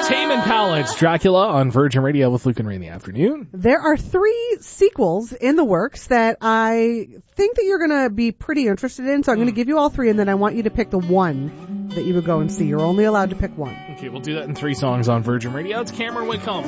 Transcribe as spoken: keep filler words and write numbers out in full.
Tame Impala, it's Dracula on Virgin Radio with Luke and Ray in the afternoon. There are three sequels in the works that I think that you're going to be pretty interested in, so I'm mm. going to give you all three, and then I want you to pick the one that you would go and see. You're only allowed to pick one. Okay, we'll do that in three songs on Virgin Radio. It's Cameron Whitcomb.